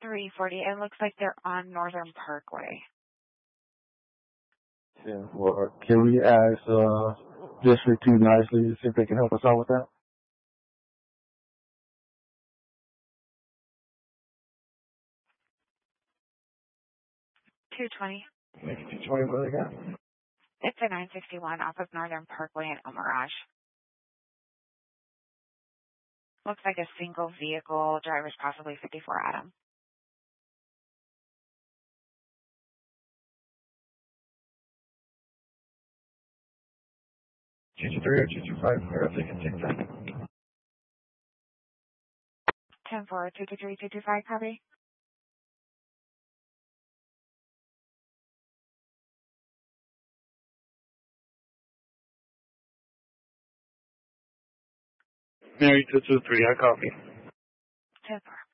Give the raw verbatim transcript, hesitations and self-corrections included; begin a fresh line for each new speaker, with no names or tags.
three forty. It looks like they're on Northern Parkway.
ten four. Can we ask uh, District two nicely to see if they can help us out with that?
two twenty.
two twenty, what they got?
It's a nine sixty-one off of Northern Parkway in El Mirage. Looks like a single vehicle. Driver's possibly fifty-four Adam.
two two three or two two five, or if they can take that.
ten four, two two three, two two five, copy.
Mary two two three, I copy.
ten four.